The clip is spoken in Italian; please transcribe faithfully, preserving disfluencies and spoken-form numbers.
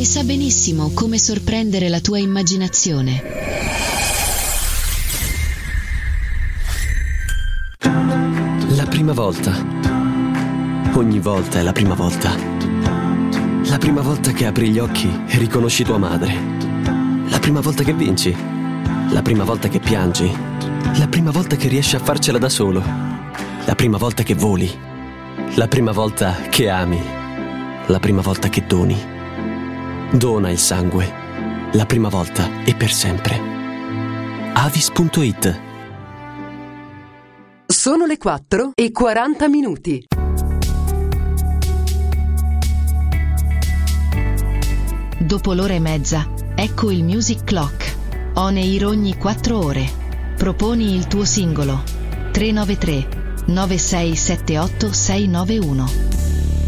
e sa benissimo come sorprendere la tua immaginazione. La prima volta. Ogni volta è la prima volta. La prima volta che apri gli occhi e riconosci tua madre. La prima volta che vinci. La prima volta che piangi. La prima volta che riesci a farcela da solo. La prima volta che voli. La prima volta che ami. La prima volta che doni. Dona il sangue. La prima volta e per sempre. Avis punto it. Sono le quattro e quaranta minuti. Dopo l'ora e mezza, ecco il Music Clock. On air ogni quattro ore. Proponi il tuo singolo. tre nove tre nove sei sette otto sei nove uno.